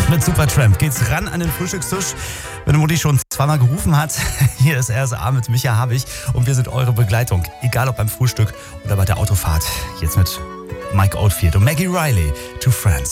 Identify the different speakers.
Speaker 1: Mit Supertramp geht's ran an den Frühstückstisch. Wenn Mutti schon zweimal gerufen hat, hier ist RSA mit Micha Habich und wir sind eure Begleitung. Egal ob beim Frühstück oder bei der Autofahrt. Jetzt mit Mike Oldfield und Maggie Riley, Two Friends.